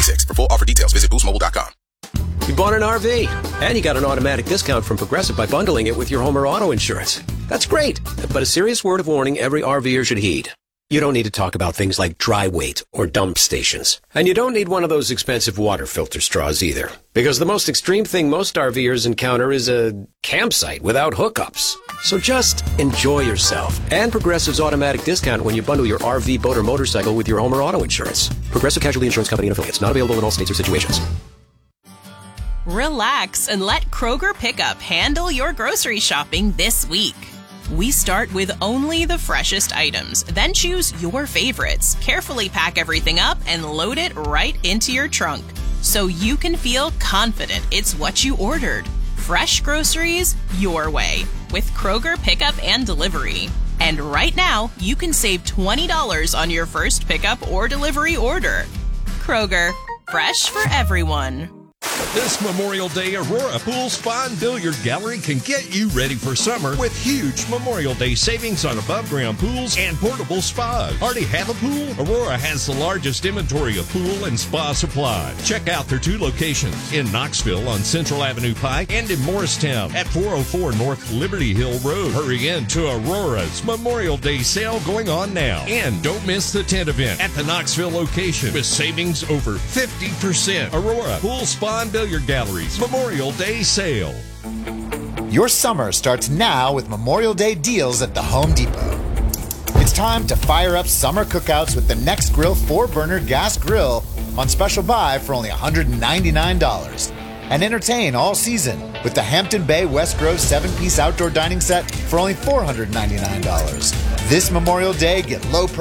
2026. For full offer details, visit boostmobile.com. You bought an RV, and you got an automatic discount from Progressive by bundling it with your home or auto insurance. That's great, but a serious word of warning every RVer should heed. You don't need to talk about things like dry weight or dump stations. And you don't need one of those expensive water filter straws either. Because the most extreme thing most RVers encounter is a campsite without hookups. So just enjoy yourself and Progressive's automatic discount when you bundle your RV, boat, or motorcycle with your home or auto insurance. Progressive Casualty Insurance Company and affiliates. Not available in all states or situations. Relax and let Kroger Pickup handle your grocery shopping this week. We start with only the freshest items, then choose your favorites, carefully pack everything up, and load it right into your trunk so you can feel confident it's what you ordered. Fresh groceries your way with Kroger Pickup and Delivery. And right now, you can save $20 on your first pickup or delivery order. Kroger, fresh for everyone. This Memorial Day, Aurora Pool Spa and Billiard Gallery can get you ready for summer with huge Memorial Day savings on above-ground pools and portable spas. Already have a pool? Aurora has the largest inventory of pool and spa supplies. Check out their 2 locations in Knoxville on Central Avenue Pike and in Morristown at 404 North Liberty Hill Road. Hurry in to Aurora's Memorial Day sale going on now. And don't miss the tent event at the Knoxville location with savings over 50%. Aurora Pool Spa and Billiard Galleries Memorial Day sale. Your summer starts now with Memorial Day deals at the Home Depot. It's time to fire up summer cookouts with the Nextgrill 4-burner gas grill on special buy for only $199. And entertain all season with the Hampton Bay West Grove 7-piece outdoor dining set for only $499. This Memorial Day, get low price